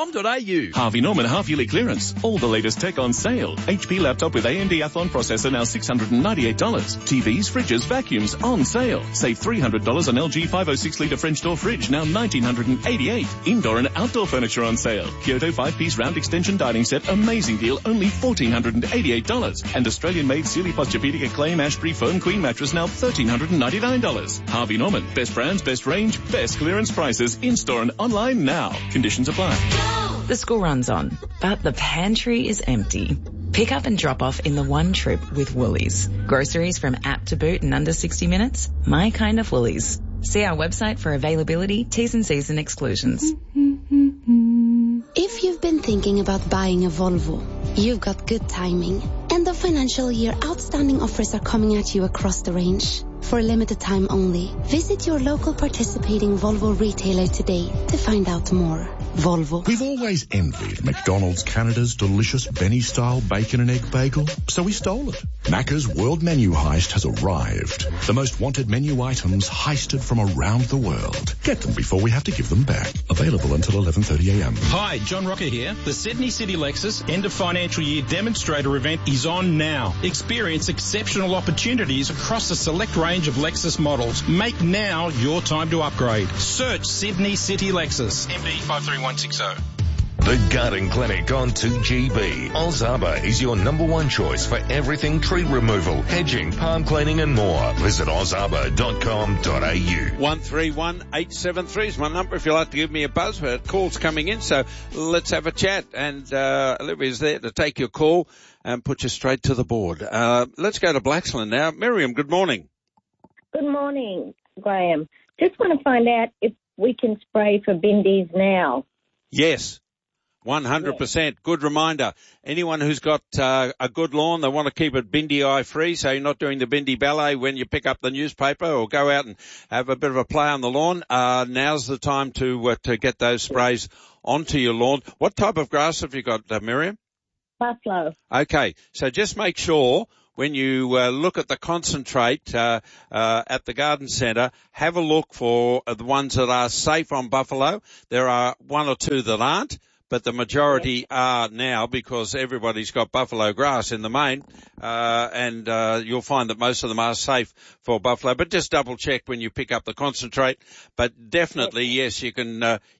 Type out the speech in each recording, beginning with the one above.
Harvey Norman half-yearly clearance. All the latest tech on sale. HP laptop with AMD Athlon processor now $698. TVs, fridges, vacuums on sale. Save $300 on LG 506-litre French door fridge, now $1,988. Indoor and outdoor furniture on sale. Kyoto 5-piece round extension dining set, amazing deal, only $1,488. And Australian-made Sealy Posturepedic Acclaim Ashbury Foam Queen mattress, now $1,399. Harvey Norman, best brands, best range, best clearance prices, in-store and online now. Conditions apply. The school runs on, but the pantry is empty. Pick up and drop off in the one trip with Woolies. Groceries from app to boot in under 60 minutes. My kind of Woolies. See our website for availability, T's and C's and exclusions. If you've been thinking about buying a Volvo, you've got good timing. End of financial year outstanding offers are coming at you across the range. For a limited time only, visit your local participating Volvo retailer today to find out more. Volvo. We've always envied McDonald's Canada's delicious Benny-style bacon and egg bagel, so we stole it. Macca's World Menu Heist has arrived. The most wanted menu items heisted from around the world. Get them before we have to give them back. Available until 11:30 a.m. Hi, John Rocker here. The Sydney City Lexus End of Financial Year Demonstrator event is on now. Experience exceptional opportunities across a select range of Lexus models. Make now your time to upgrade. Search Sydney City Lexus. MD 53160. The Garden Clinic on 2GB. Ozaba is your number one choice for everything tree removal, hedging, palm cleaning and more. Visit ozaba.com.au. 131873 is my number if you'd like to give me a buzz. Calls coming in, so let's have a chat. And Olivia's there to take your call and put you straight to the board. Let's go to Blaxland now. Miriam, good morning. Good morning, Graham. Just want to find out if we can spray for bindies now. Yes. 100%. Good reminder. Anyone who's got a good lawn, they want to keep it bindi eye free, so you're not doing the bindi ballet when you pick up the newspaper or go out and have a bit of a play on the lawn. Now's the time to get those sprays onto your lawn. What type of grass have you got, Miriam? Buffalo. Okay, so just make sure when you look at the concentrate at the garden centre, have a look for the ones that are safe on buffalo. There are one or two that aren't, but the majority are now because everybody's got buffalo grass in the main, and you'll find that most of them are safe for buffalo. But just double check when you pick up the concentrate. But definitely, yes, you can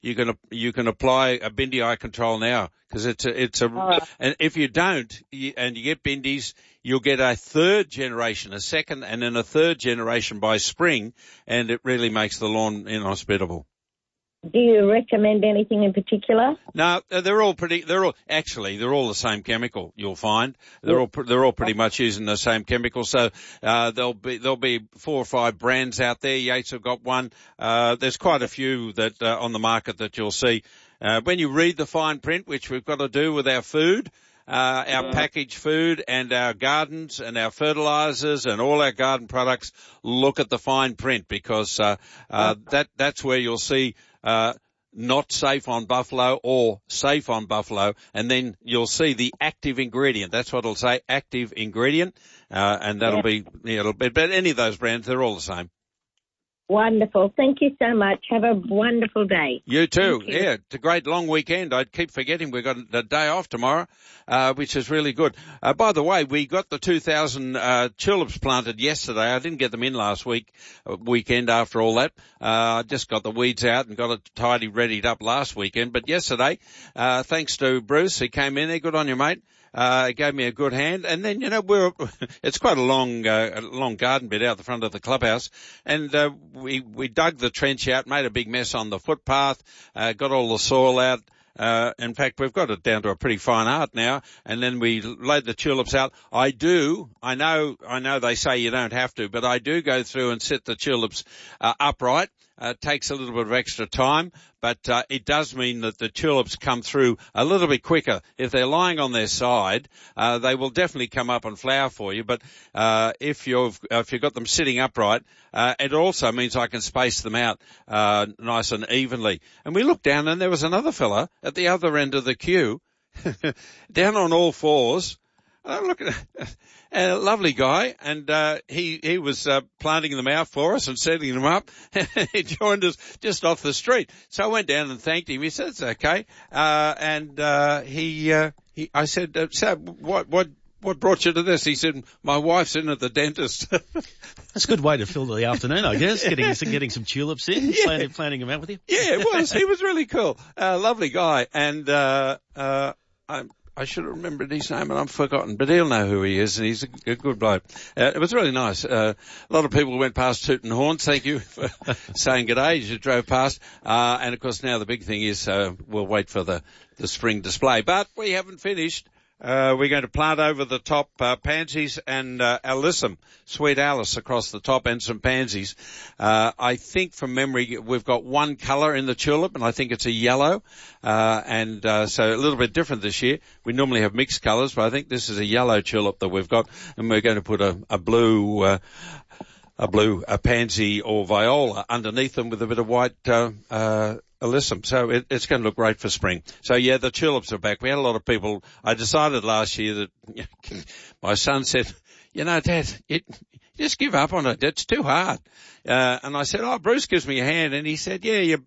apply a bindi eye control now because and if you don't and you get bindies, you'll get a third generation, a second, and then a third generation by spring, and it really makes the lawn inhospitable. Do you recommend anything in particular? No, they're all the same chemical. You'll find they're all pretty much using the same chemical. So there'll be 4 or 5 brands out there. Yates have got one. There's quite a few that on the market that you'll see. When you read the fine print, which we've got to do with our food, our packaged food and our gardens and our fertilizers and all our garden products, look at the fine print because that's where you'll see not safe on buffalo or safe on buffalo, and then you'll see the active ingredient. That's what it'll say, active ingredient, and that'll be but any of those brands, they're all the same. Wonderful. Thank you so much. Have a wonderful day. You too. Yeah, it's a great long weekend. I keep forgetting we've got a day off tomorrow, which is really good. By the way, we got the 2,000 tulips planted yesterday. I didn't get them in last weekend after all that. I just got the weeds out and got it tidy, readied up last weekend. But yesterday, thanks to Bruce, he came in there. Good on you, mate. Gave me a good hand, and then it's quite a long garden bit out the front of the clubhouse, and we dug the trench out, made a big mess on the footpath, got all the soil out. In fact, we've got it down to a pretty fine art now, and then we laid the tulips out. I know they say you don't have to, but I do go through and sit the tulips upright. It takes a little bit of extra time, but it does mean that the tulips come through a little bit quicker. If they're lying on their side, they will definitely come up and flower for you. But if you've got them sitting upright, it also means I can space them out nice and evenly. And we looked down, and there was another fella at the other end of the queue, down on all fours, look at a lovely guy, and he was planting them out for us and setting them up. He joined us just off the street, so I went down and thanked him. He said it's okay, and I said, "So what brought you to this?" He said, "My wife's in at the dentist." That's a good way to fill the afternoon, I guess, getting some tulips in, planting them out with you. Yeah, it was. He was really cool. Lovely guy. And I should have remembered his name and I've forgotten, but he'll know who he is, and he's a good bloke. It was really nice. A lot of people went past tooting horns. Thank you for saying good day as you drove past. And of course now the big thing is we'll wait for the spring display. But we haven't finished. We're going to plant over the top pansies and alyssum, sweet Alice across the top, and some pansies. I think from memory we've got one colour in the tulip, and I think it's a yellow. So a little bit different this year. We normally have mixed colours, but I think this is a yellow tulip that we've got, and we're going to put a blue pansy or viola underneath them with a bit of white alyssum. So it's going to look great for spring. So yeah, the tulips are back. We had a lot of people. I decided last year that my son said, Dad, just give up on it. It's too hard. And I said, Bruce gives me a hand. And he said, yeah,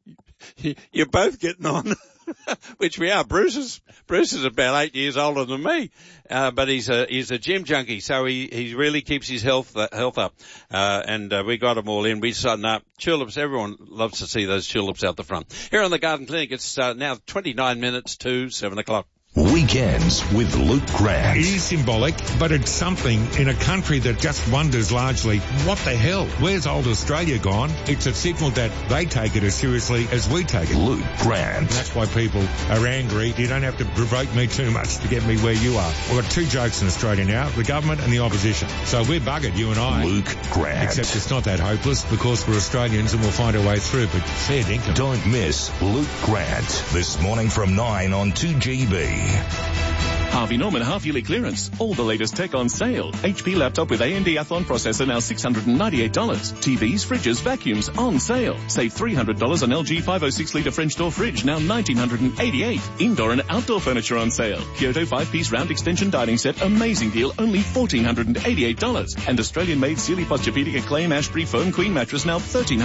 you're both getting on. Which we are. Bruce is about 8 years older than me, but he's a gym junkie, so he really keeps his health up. And we got them all in. We decided, tulips. Everyone loves to see those tulips out the front. Here on the Garden Clinic, it's now 29 minutes to 7 o'clock. Weekends with Luke Grant. It is symbolic, but it's something in a country that just wonders largely, what the hell? Where's old Australia gone? It's a signal that they take it as seriously as we take it. Luke Grant. That's why people are angry. You don't have to provoke me too much to get me where you are. We've got two jokes in Australia now, the government and the opposition. So we're buggered, you and I. Luke Grant. Except it's not that hopeless because we're Australians and we'll find our way through, but fair dinkum. Don't miss Luke Grant this morning from 9 on 2GB. Harvey Norman half-yearly clearance. All the latest tech on sale. HP laptop with AMD Athlon processor now $698. TVs, fridges, vacuums on sale. Save $300 on LG 506-litre French door fridge, now $1,988. Indoor and outdoor furniture on sale. Kyoto 5-piece round extension dining set, amazing deal, only $1,488. And Australian-made Sealy Posturepedic Acclaim Ashbury Foam Queen mattress, now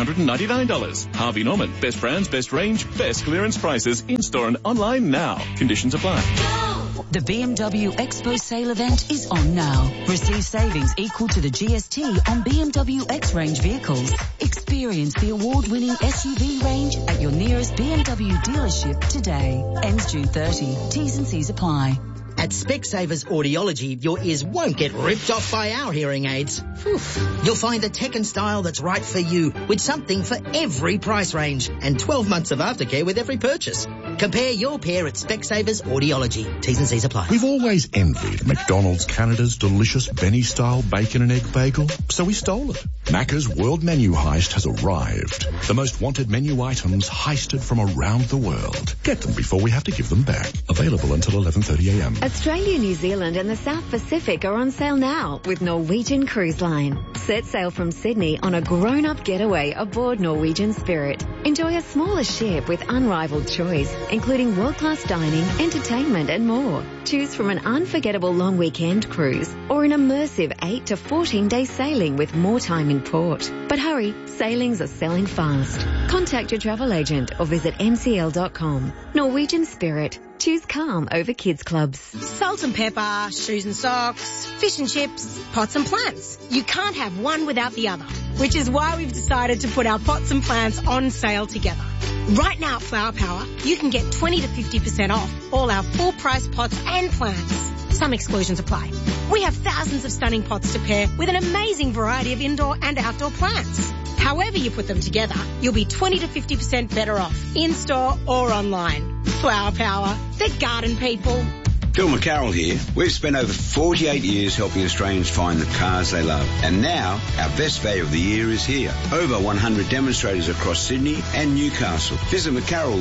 $1,399. Harvey Norman. Best brands, best range, best clearance prices. In-store and online now. Conditions apply. The BMW Expo sale event is on now. Receive savings equal to the GST on BMW X-Range vehicles. Experience the award-winning SUV range at your nearest BMW dealership today. Ends June 30. T's and C's apply. At Specsavers Audiology, your ears won't get ripped off by our hearing aids. Whew. You'll find the tech and style that's right for you, with something for every price range, and 12 months of aftercare with every purchase. Compare your pair at Specsavers Audiology. T's and C's apply. We've always envied McDonald's Canada's delicious Benny-style bacon and egg bagel, so we stole it. Macca's World Menu Heist has arrived. The most wanted menu items heisted from around the world. Get them before we have to give them back. Available until 11:30 a.m. Australia, New Zealand and the South Pacific are on sale now with Norwegian Cruise Line. Set sail from Sydney on a grown-up getaway aboard Norwegian Spirit. Enjoy a smaller ship with unrivaled choice, including world-class dining, entertainment and more. Choose from an unforgettable long weekend cruise or an immersive 8 to 14-day sailing with more time in port. But hurry, sailings are selling fast. Contact your travel agent or visit ncl.com. Norwegian Spirit. Choose calm over kids clubs. Salt and pepper, shoes and socks, fish and chips, pots and plants. You can't have one without the other, which is why we've decided to put our pots and plants on sale together. Right now at Flower Power, you can get 20 to 50% off all our full-price pots and plants. Some exclusions apply. We have thousands of stunning pots to pair with an amazing variety of indoor and outdoor plants. However you put them together, you'll be 20 to 50% better off, in-store or online. Flower Power, the garden people. Phil McCarroll here. We've spent over 48 years helping Australians find the cars they love. And now, our best value of the year is here. Over 100 demonstrators across Sydney and Newcastle. Visit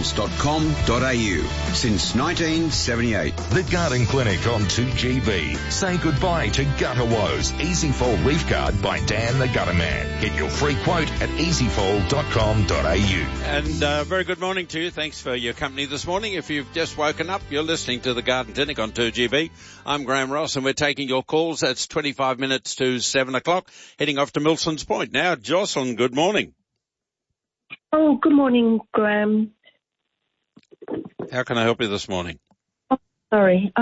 mccarrolls.com.au. Since 1978. The Garden Clinic on 2GB. Say goodbye to gutter woes. Easy Fold Leaf Guard by Dan the Gutter Man. Get your free quote at easyfold.com.au. And very good morning to you. Thanks for your company this morning. If you've just woken up, you're listening to the Garden Clinic on 2GB. I'm Graham Ross and we're taking your calls. That's 25 minutes to 7 o'clock. Heading off to Milson's Point. Now, Jocelyn, good morning. Oh, good morning, Graham. How can I help you this morning? Oh, sorry.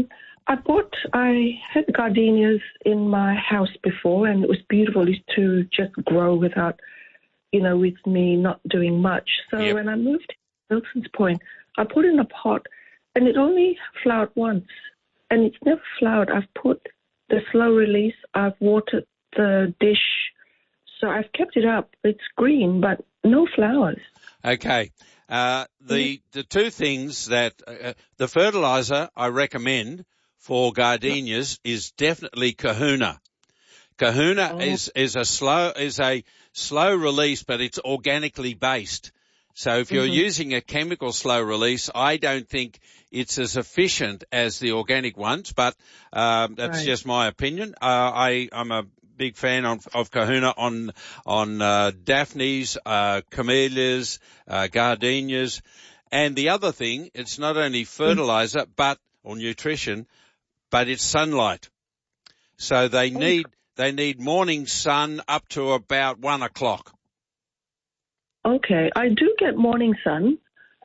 I had gardenias in my house before, and it was beautiful to just grow without, with me not doing much. So when I moved to Milson's Point, I put in a pot, and it only flowered once, and it's never flowered. I've put the slow release. I've watered the dish, so I've kept it up. It's green, but no flowers. Okay. The two things that the fertilizer I recommend for gardenias is definitely Kahuna. Kahuna is a slow release, but it's organically based. So if you're using a chemical slow release, I don't think it's as efficient as the organic ones, but that's just my opinion. I'm a big fan of Kahuna on Daphnes, camellias, gardenias. And the other thing, it's not only fertilizer or nutrition, but it's sunlight. So they need morning sun up to about 1 o'clock. Okay, I do get morning sun.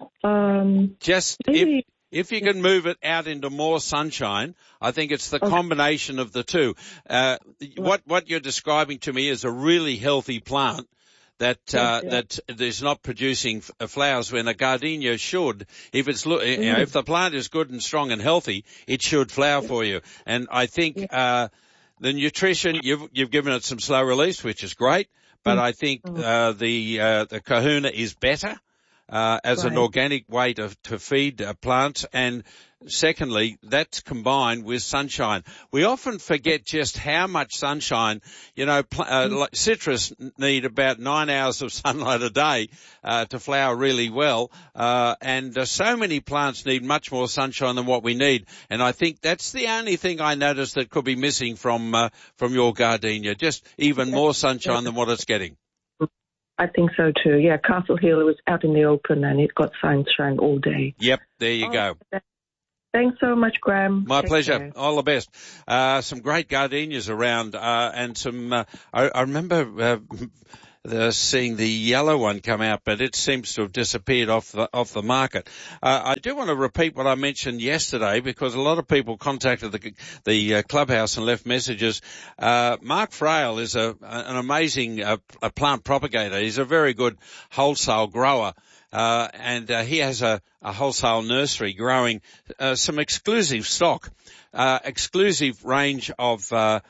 If you can move it out into more sunshine, I think it's the combination of the two. What you're describing to me is a really healthy plant that is not producing flowers when a gardenia should. If it's if the plant is good and strong and healthy, it should flower for you. And I think the nutrition you've given it some slow release, which is great. But I think the Kahuna is better as an organic way to feed plants. And secondly, that's combined with sunshine. We often forget just how much sunshine, like citrus need about 9 hours of sunlight a day to flower really well. And so many plants need much more sunshine than what we need. And I think that's the only thing I noticed that could be missing from your gardenia, just even more sunshine than what it's getting. I think so too. Yeah, Castle Hill, it was out in the open and it got sunshine all day. Yep, there you go. Thanks so much, Graham. My pleasure. Care. All the best. Some great gardenias around, and some, I remember, seeing the yellow one come out, but it seems to have disappeared off the market. I do want to repeat what I mentioned yesterday because a lot of people contacted the clubhouse and left messages. Mark Frail is an amazing a plant propagator. He's a very good wholesale grower. And he has a wholesale nursery growing some exclusive stock, exclusive range of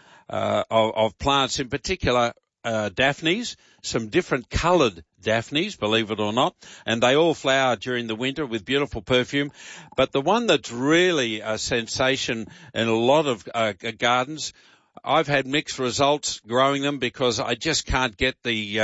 plants, in particular Daphnes, some different coloured Daphnes, believe it or not, and they all flower during the winter with beautiful perfume. But the one that's really a sensation in a lot of gardens, I've had mixed results growing them because I just can't get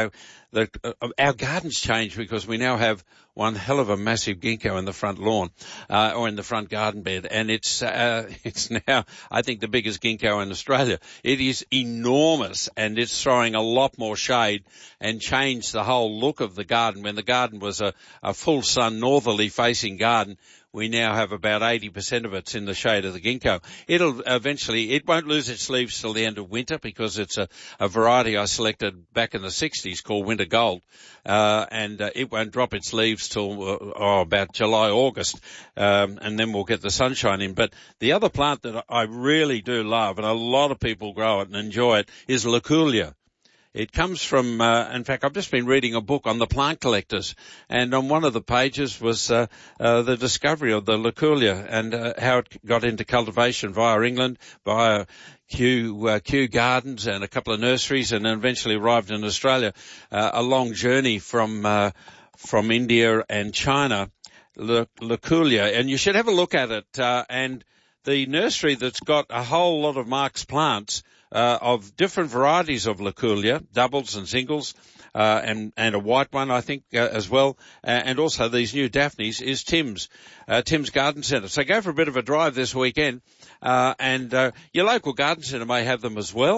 our gardens changed because we now have one hell of a massive ginkgo in the front lawn, or in the front garden bed. And it's now, I think, the biggest ginkgo in Australia. It is enormous and it's throwing a lot more shade and changed the whole look of the garden. When the garden was a full sun northerly facing garden, we now have about 80% of it's in the shade of the ginkgo. It'll eventually, it won't lose its leaves till the end of winter because it's a variety I selected back in the 60s called Winter Gold. And it won't drop its leaves till about July, August. And then we'll get the sunshine in. But the other plant that I really do love, and a lot of people grow it and enjoy it, is Loculia. It comes from, in fact, I've just been reading a book on the plant collectors, and on one of the pages was the discovery of the Loculia and how it got into cultivation via England, via Kew Gardens and a couple of nurseries, and then eventually arrived in Australia. A long journey from India and China, Loculia, and you should have a look at it. And the nursery that's got a whole lot of Mark's plants, of different varieties of Loculia, doubles and singles, and a white one, I think, as well, and also these new Daphnes, is Tim's Garden Centre. So go for a bit of a drive this weekend, and your local garden centre may have them as well.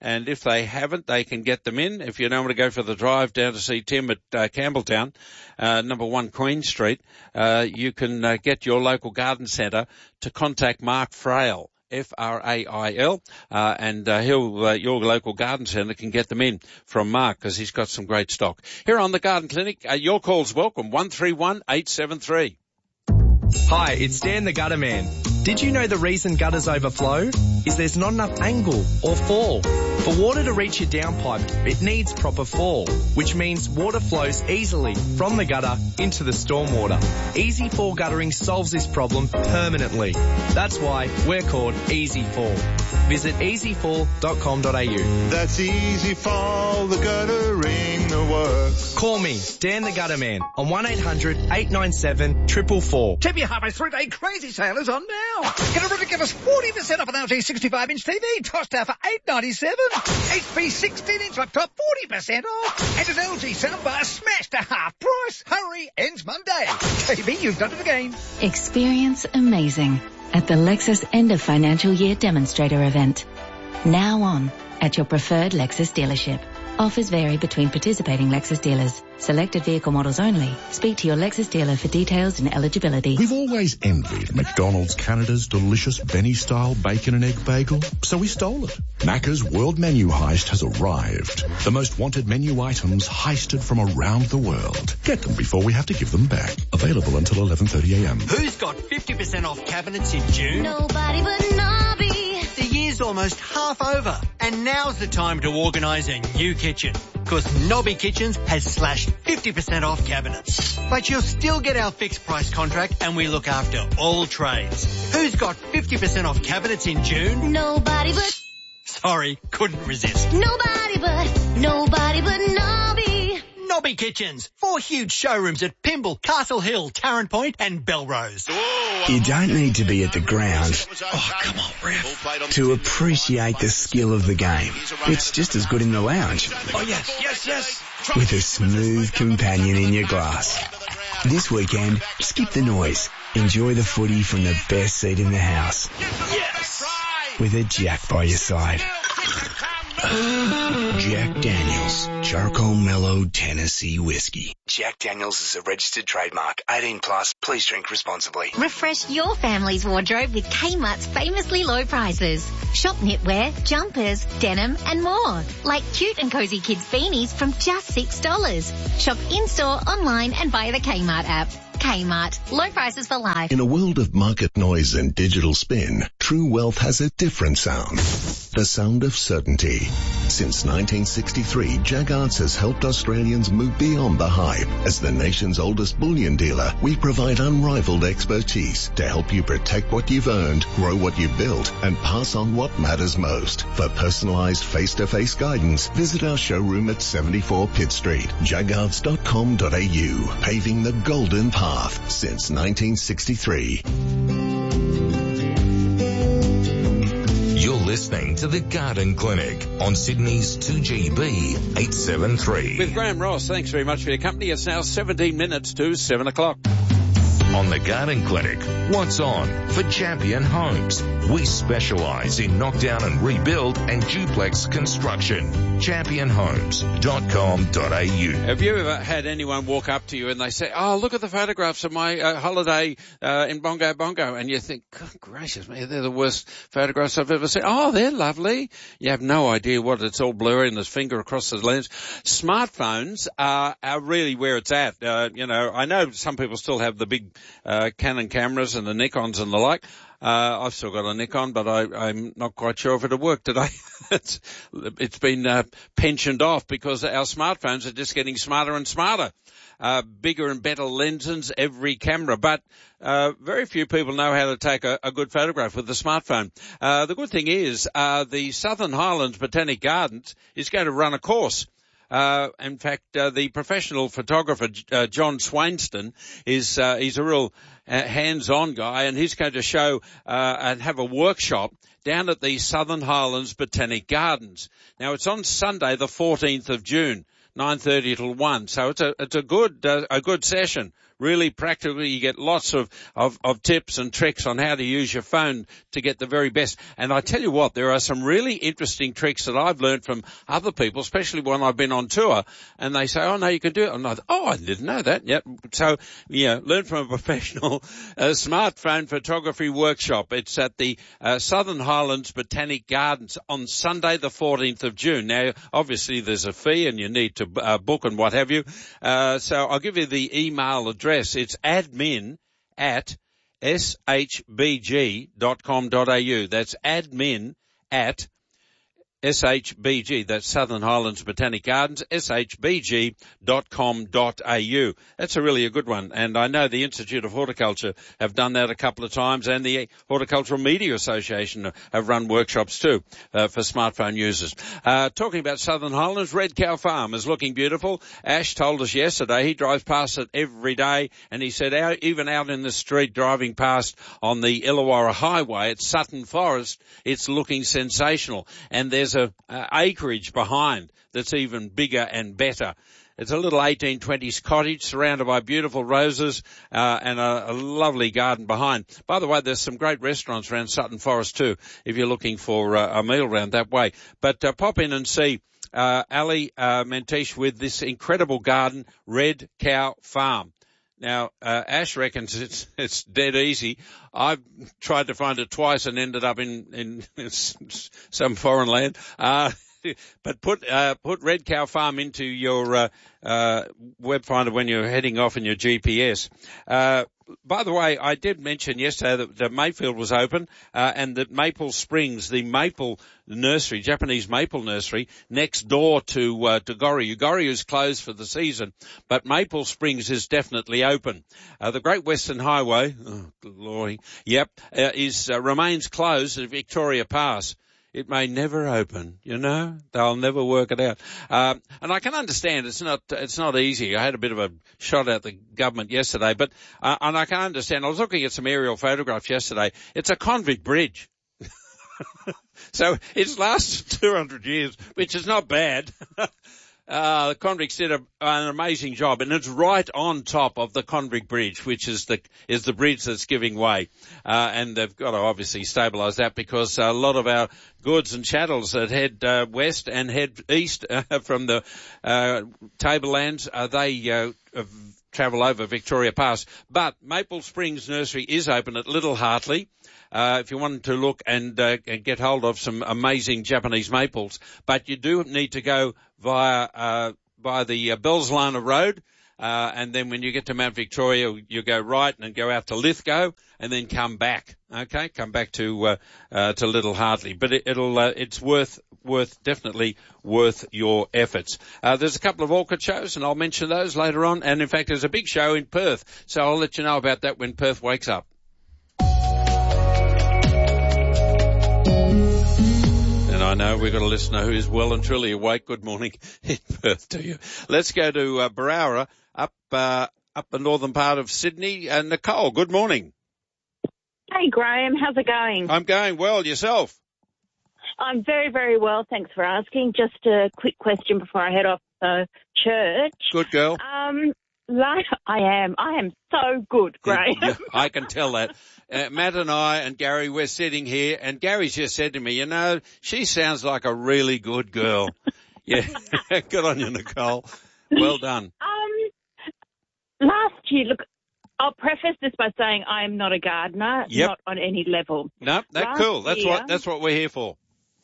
And if they haven't, they can get them in. If you don't want to go for the drive down to see Tim at Campbelltown, number 1 Queen Street, you can get your local garden centre to contact Mark Frail. Frail, and your local garden centre can get them in from Mark because he's got some great stock. Here on the Garden Clinic, your call's welcome, 131 873. Hi, it's Dan the Gutter Man. Did you know the reason gutters overflow is there's not enough angle or fall? For water to reach your downpipe, it needs proper fall, which means water flows easily from the gutter into the stormwater. Easy Fall guttering solves this problem permanently. That's why we're called Easy Fall. Visit easyfall.com.au. That's Easy Fall, the guttering that works. Call me, Dan the Gutter Man, on 1-800-897-444. TV Harvey's 3-day crazy sale is on now. Get a ridiculous 40% off an LG 65-inch TV, tossed out for $8.97. HP 16-inch laptop, 40% off. And an LG soundbar smashed to half price. Hurry, ends Monday. TV, you've done it again. Experience amazing at the Lexus End of Financial Year Demonstrator event. Now on at your preferred Lexus dealership. Offers vary between participating Lexus dealers. Selected vehicle models only. Speak to your Lexus dealer for details and eligibility. We've always envied McDonald's Canada's delicious Benny-style bacon and egg bagel, so we stole it. Macca's World Menu Heist has arrived. The most wanted menu items heisted from around the world. Get them before we have to give them back. Available until 11:30 a.m. Who's got 50% off cabinets in June? Nobody but Nobby. The year's almost half over, and now's the time to organise a new kitchen. Because Nobby Kitchens has slashed 50% off cabinets. But you'll still get our fixed price contract and we look after all trades. Who's got 50% off cabinets in June? Nobody but... Sorry, couldn't resist. Nobody but Nobby. Nobby Kitchens. 4 huge showrooms at Pymble, Castle Hill, Tarrant Point and Belrose. You don't need to be at the ground to appreciate the skill of the game. It's just as good in the lounge. Oh, yes. With a smooth companion in your glass. This weekend, skip the noise. Enjoy the footy from the best seat in the house. Yes. With a Jack by your side. Jack Daniels, Charcoal Mellow Tennessee Whiskey. Jack Daniels is a registered trademark. 18 plus. Please drink responsibly. Refresh your family's wardrobe with Kmart's famously low prices. Shop knitwear, jumpers, denim and more. Like cute and cozy kids beanies from just $6. Shop in-store, online and via the Kmart app. Kmart. Low prices for life. In a world of market noise and digital spin, True Wealth has a different sound. The sound of certainty. Since 1963, Jaggards has helped Australians move beyond the hype. As the nation's oldest bullion dealer, we provide unrivaled expertise to help you protect what you've earned, grow what you've built, and pass on what matters most. For personalized face-to-face guidance, visit our showroom at 74 Pitt Street, jaggards.com.au, paving the golden path since 1963. You're listening to The Garden Clinic on Sydney's 2GB 873. With Graham Ross, thanks very much for your company. It's now 17 minutes to 7 o'clock. On The Garden Clinic, what's on for Champion Homes? We specialise in knockdown and rebuild and duplex construction. championhomes.com.au. Have you ever had anyone walk up to you and they say, oh, look at the photographs of my holiday in Bongo Bongo, and you think, God gracious me, they're the worst photographs I've ever seen. Oh, they're lovely. You have no idea what it's all blurry and there's finger across the lens. Smartphones are really where it's at. I know some people still have the big Canon cameras and the Nikons and the like. I've still got a Nikon, but I'm not quite sure if it'll work today. It's been pensioned off because our smartphones are just getting smarter and smarter. Bigger and better lenses, every camera, but very few people know how to take a good photograph with the smartphone. The good thing is the Southern Highlands Botanic Gardens is going to run a course. In fact, the professional photographer, John Swainston, he's a real hands-on guy, and he's going to show and have a workshop down at the Southern Highlands Botanic Gardens. Now, it's on Sunday, the 14th of June, 9:30 till 1. So it's a good session. really practical. You get lots of tips and tricks on how to use your phone to get the very best. And I tell you what, there are some really interesting tricks that I've learned from other people, especially when I've been on tour, and they say, oh, no, you can do it. And I thought, oh, I didn't know that. Yep. So, learn from a professional smartphone photography workshop. It's at the Southern Highlands Botanic Gardens on Sunday, the 14th of June. Now, obviously, there's a fee and you need to book and what have you. So I'll give you the email address. It's admin@shbg.com.au. That's admin@SHBG, that's Southern Highlands Botanic Gardens, shbg.com.au. That's a good one. And I know the Institute of Horticulture have done that a couple of times, and the Horticultural Media Association have run workshops too, for smartphone users. Talking about Southern Highlands, Red Cow Farm is looking beautiful. Ash told us yesterday he drives past it every day, and he said even out in the street driving past on the Illawarra Highway at Sutton Forest, it's looking sensational. And there's a acreage behind that's even bigger and better. It's a little 1820s cottage surrounded by beautiful roses and a lovely garden behind. By the way, there's some great restaurants around Sutton Forest too if you're looking for a meal round that way. But pop in and see Ali Mentish with this incredible garden, Red Cow Farm. Now, Ash reckons it's dead easy. I've tried to find it twice and ended up in some foreign land. But put Red Cow Farm into your web finder when you're heading off in your GPS. By the way, I did mention yesterday that Mayfield was open, and that Maple Springs, the maple nursery, Japanese maple nursery, next door to Gorriu. Gorriu is closed for the season, but Maple Springs is definitely open. The Great Western Highway, oh, glory, remains closed at Victoria Pass. It may never open, They'll never work it out. And I can understand it's not easy. I had a bit of a shot at the government yesterday, but, and I can understand. I was looking at some aerial photographs yesterday. It's a convict bridge. So it's lasted 200 years, which is not bad. The convicts did an amazing job, and it's right on top of the Convict Bridge, which is the bridge that's giving way. And they've got to obviously stabilise that because a lot of our goods and chattels that head west and head east from the tablelands, they travel over Victoria Pass. But Maple Springs Nursery is open at Little Hartley. If you wanted to look and get hold of some amazing Japanese maples, but you do need to go via the Bellslana Road, and then when you get to Mount Victoria, you go right and go out to Lithgow, and then come back. Okay, come back to Little Hartley, but it's definitely worth your efforts. There's a couple of orchid shows, and I'll mention those later on. And in fact, there's a big show in Perth, so I'll let you know about that when Perth wakes up. And I know we've got a listener who is well and truly awake. Good morning in Perth to you. Let's go to Barara, up the northern part of Sydney. Nicole, good morning. Hey, Graham. How's it going? I'm going well. Yourself? I'm very, very well. Thanks for asking. Just a quick question before I head off to church. Good girl. I am so good, Graham. Yeah, I can tell that. Matt and I and Gary, we're sitting here, and Gary's just said to me, she sounds like a really good girl. Yeah, good on you, Nicole. Well done. Last year, look, I'll preface this by saying I am not a gardener, not on any level. No, that's cool. That's what we're here for.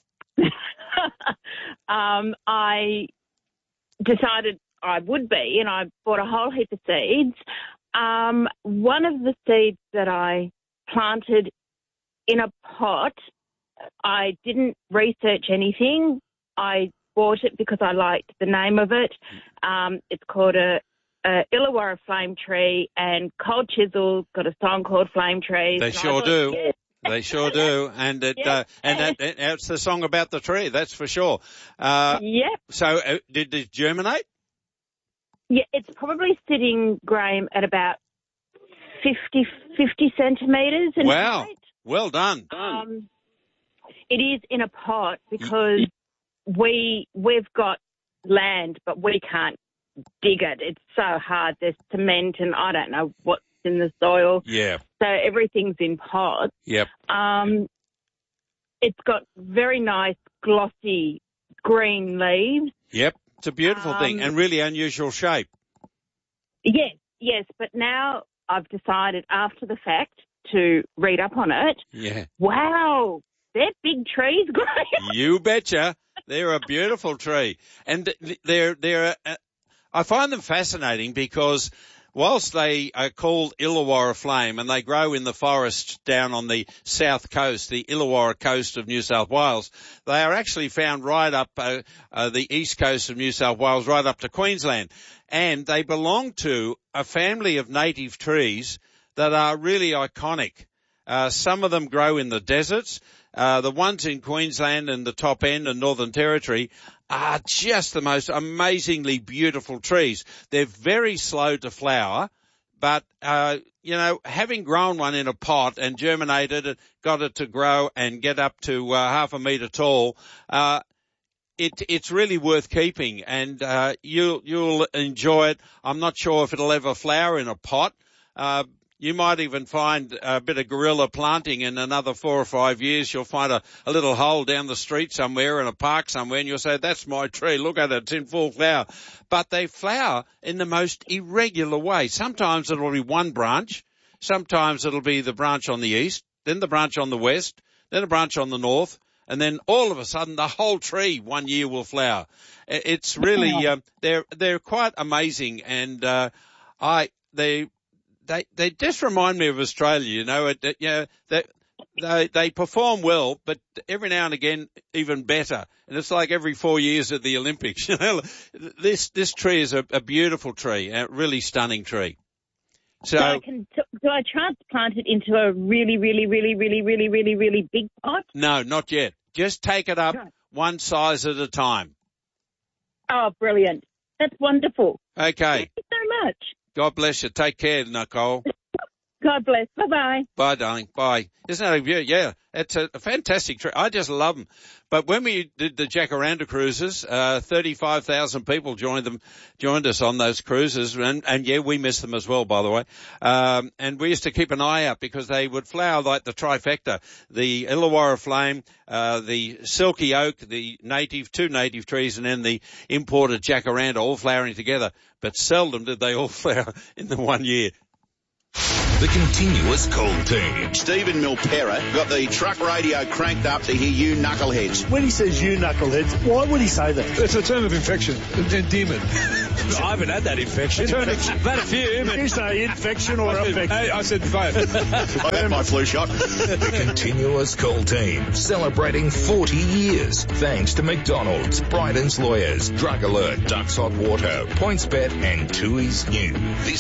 I decided I would be, and I bought a whole heap of seeds. One of the seeds that I planted in a pot, I didn't research anything. I bought it because I liked the name of it. It's called a Illawarra flame tree, and Cold Chisel got a song called Flame Trees. They sure do. Yes. They sure do, and it's the song about the tree. That's for sure. Yep. So, did it germinate? Yeah, it's probably sitting, Graham, at about 50 centimetres. Wow. Height. Well done. It is in a pot because we've got land, but we can't dig it. It's so hard. There's cement and I don't know what's in the soil. Yeah. So everything's in pots. Yep. It's got very nice glossy green leaves. Yep. It's a beautiful thing and really unusual shape. Yes. But now I've decided after the fact to read up on it. Yeah. Wow. They're big trees, Graham. You betcha. They're a beautiful tree. And I find them fascinating because whilst they are called Illawarra flame and they grow in the forest down on the south coast, the Illawarra coast of New South Wales, they are actually found right up the east coast of New South Wales, right up to Queensland. And they belong to a family of native trees that are really iconic. Some of them grow in the deserts. The ones in Queensland and the top end and Northern Territory are just the most amazingly beautiful trees. They're very slow to flower, but, having grown one in a pot and germinated it, got it to grow and get up to half a metre tall, it's really worth keeping and you'll enjoy it. I'm not sure if it'll ever flower in a pot. You might even find a bit of guerrilla planting in another 4 or 5 years. You'll find a little hole down the street somewhere in a park somewhere and you'll say, that's my tree. Look at it. It's in full flower. But they flower in the most irregular way. Sometimes it'll be one branch. Sometimes it'll be the branch on the east, then the branch on the west, then a branch on the north. And then all of a sudden the whole tree one year will flower. It's really, they're quite amazing and, They just remind me of Australia, they perform well, but every now and again even better. And it's like every 4 years at the Olympics. This tree is a beautiful tree, a really stunning tree. So do I transplant it into a really, really, really, really, really, really, really big pot? No, not yet. Just take it up one size at a time. Oh, brilliant. That's wonderful. Okay. Thank you so much. God bless you. Take care, Nicole. God bless. Bye-bye. Bye, darling. Bye. Isn't that a view? Yeah, it's a fantastic trip. I just love them. But when we did the Jacaranda cruises, 35,000 people joined us on those cruises. And yeah, we missed them as well, by the way. And we used to keep an eye out because they would flower like the trifecta, the Illawarra flame, the silky oak, the two native trees, and then the imported Jacaranda all flowering together. But seldom did they all flower in the 1 year. The continuous cold team. Stephen Milpera got the truck radio cranked up to hear you knuckleheads. When he says you knuckleheads, why would he say that? It's a term of infection, endearment. I haven't had that infection. I've had a few. Did you say infection or affection? I said both. I've had my flu shot. The continuous cold team, celebrating 40 years. Thanks to McDonald's, Bryden's Lawyers, Drug Alert, Ducks Hot Water, PointsBet and Tui's New.